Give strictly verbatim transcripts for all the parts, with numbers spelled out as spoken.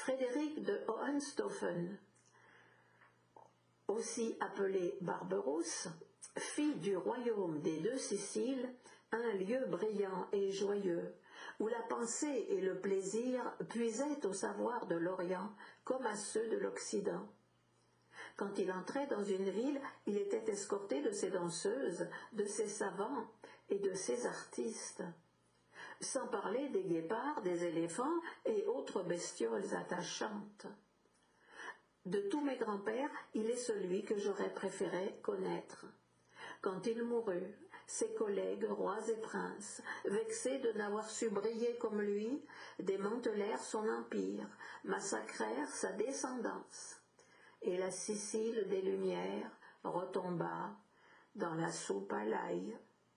Frédéric de Hohenstaufen, aussi appelé Barberousse, fit du royaume des deux Siciles un lieu brillant et joyeux, où la pensée et le plaisir puisaient au savoir de l'Orient comme à ceux de l'Occident. Quand il entrait dans une ville, il était escorté de ses danseuses, de ses savants et de ses artistes, sans parler des guépards, des éléphants et autres bestioles attachantes. De tous mes grands-pères, il est celui que j'aurais préféré connaître. Quand il mourut, ses collègues, rois et princes, vexés de n'avoir su briller comme lui, démantelèrent son empire, massacrèrent sa descendance. Et la Sicile des Lumières retomba dans la soupe à l'ail.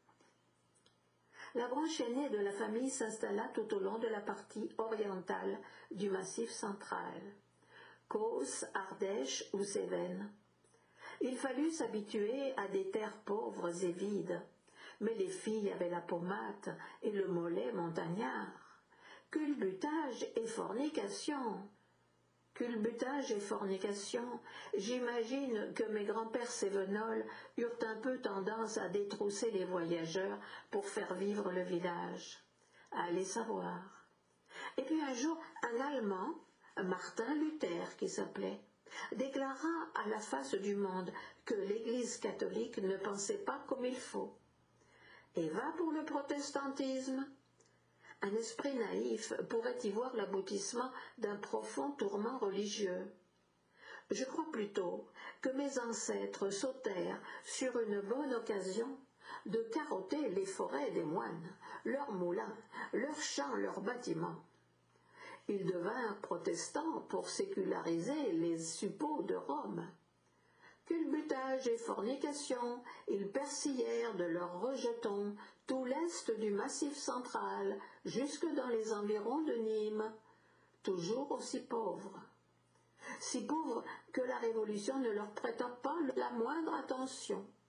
La branche aînée de la famille s'installa tout au long de la partie orientale du Massif central, Causse, Ardèche ou Cévennes. Il fallut s'habituer à des terres pauvres et vides, mais les filles avaient la pommade et le mollet montagnard. Culbutage et fornication. Culbutage et fornication, j'imagine que mes grands-pères cévenols eurent un peu tendance à détrousser les voyageurs pour faire vivre le village. Allez savoir. Et puis un jour, un Allemand, Martin Luther qui s'appelait, déclara à la face du monde que l'Église catholique ne pensait pas comme il faut. Et va pour le protestantisme. Un esprit naïf pourrait y voir l'aboutissement d'un profond tourment religieux. Je crois plutôt que mes ancêtres sautèrent sur une bonne occasion de carotter les forêts des moines, leurs moulins, leurs champs, leurs bâtiments. Ils devinrent protestants pour séculariser les suppôts de Rome. Culbutage et fornication, ils persillèrent de leurs rejetons tout l'est du Massif central, jusque dans les environs de Nîmes, toujours aussi pauvres. Si pauvres que la Révolution ne leur prêta pas la moindre attention.